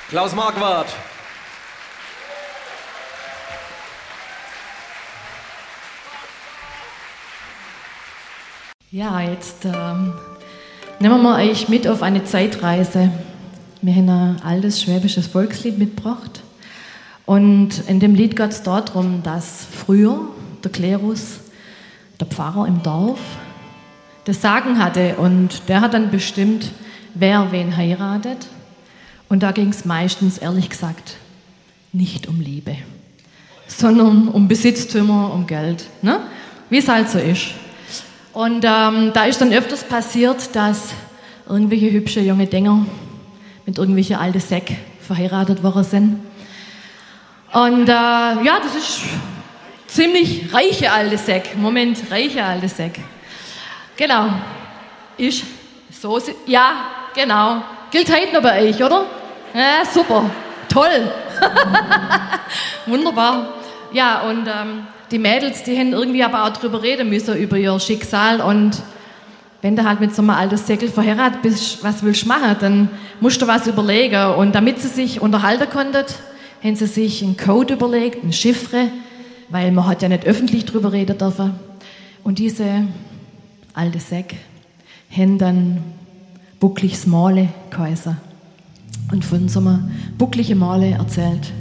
Klaus Marquardt. Ja, jetzt nehmen wir euch mit auf eine Zeitreise. Wir haben ein altes schwäbisches Volkslied mitgebracht. Und in dem Lied geht es darum, dass früher der Klerus, der Pfarrer im Dorf, das Sagen hatte. Und der hat dann bestimmt, wer wen heiratet. Und da ging es meistens, ehrlich gesagt, nicht um Liebe, sondern um Besitztümer, um Geld. Ne? Wie es halt so ist. Und da ist dann öfters passiert, dass irgendwelche hübsche junge Dinger mit irgendwelchen alten Säck verheiratet worden sind. Und ja, das ist ziemlich reiche alte Säck. Moment, reiche alte Säck. Genau. Ist so, ja, genau. Gilt heute noch bei euch, oder? Ja, super. Toll. Wunderbar. Ja, und die Mädels, die haben irgendwie aber auch drüber reden müssen, über ihr Schicksal. Und wenn du halt mit so einem alten Säckel verheiratet bist, was willst du machen? Dann musst du was überlegen. Und damit sie sich unterhalten konnten, haben sie sich einen Code überlegt, ein Chiffre, weil man hat ja nicht öffentlich drüber reden dürfen. Und diese alte Säck haben dann buckliges Male geheißen. Und von so einem buckligen Male erzählt.